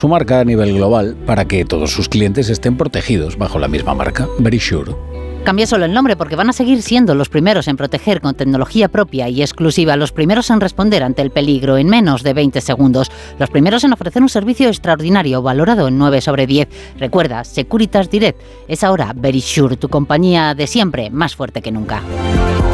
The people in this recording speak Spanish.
su marca a nivel global para que todos sus clientes estén protegidos bajo la misma marca, Verisure. Cambia solo el nombre porque van a seguir siendo los primeros en proteger con tecnología propia y exclusiva, los primeros en responder ante el peligro en menos de 20 segundos, los primeros en ofrecer un servicio extraordinario valorado en 9 sobre 10. Recuerda, Securitas Direct es ahora Verisure, tu compañía de siempre, más fuerte que nunca.